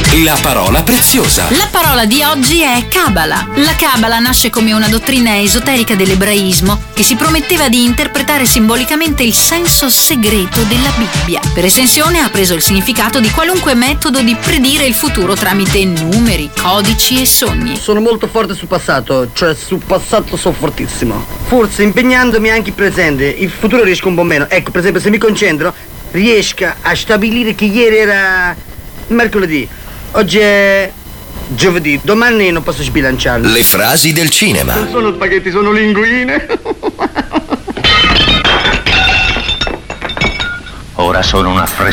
La parola preziosa. La parola di oggi è Cabala. La Cabala nasce come una dottrina esoterica dell'ebraismo che si prometteva di interpretare simbolicamente il senso segreto della Bibbia. Per estensione ha preso il significato di qualunque metodo di predire il futuro tramite numeri, codici e sogni. Sono molto forte sul passato, cioè sul passato sono fortissimo. Forse impegnandomi anche in presente, il futuro riesco un po' meno. Ecco, per esempio, se mi concentro, riesco a stabilire che ieri era mercoledì. Oggi è giovedì, domani non posso sbilanciarlo. Le frasi del cinema. Non sono spaghetti, sono linguine. Ora sono una